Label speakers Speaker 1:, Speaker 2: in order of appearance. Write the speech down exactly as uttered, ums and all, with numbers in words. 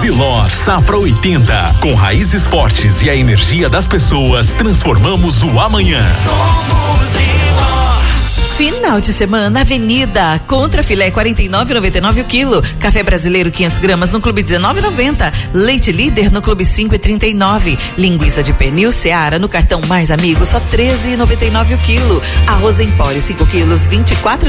Speaker 1: Silor Safra oitenta. Com raízes fortes e a energia das pessoas, transformamos o amanhã.
Speaker 2: Somos Silor.
Speaker 3: Final de semana, Avenida, contra filé quarenta e nove e noventa e nove o quilo, café brasileiro quinhentas gramas no Clube dezenove e noventa, leite líder no Clube cinco e trinta e nove, linguiça de pernil Seara no cartão Mais Amigo só treze e noventa e nove o quilo, arroz Empório cinco quilos vinte e quatro